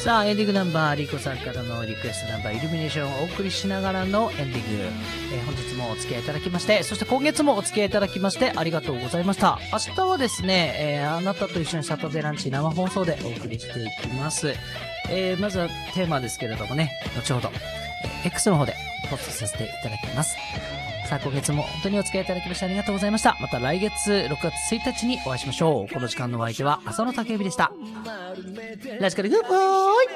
さあ、エンディングナンバー、リコさんからのリクエストナンバー、イルミネーションをお送りしながらのエンディング。本日もお付き合いいただきまして、そして今月もお付き合いいただきましてありがとうございました。明日はですね、あなたと一緒にサタデーランチ生放送でお送りしていきます。まずはテーマですけれどもね、後ほど、X の方でポストさせていただきます。さあ、今月も本当にお付き合いいただきましてありがとうございました。また来月6月1日にお会いしましょう。この時間のお相手は浅野武之でした。ラジカルグッバイ。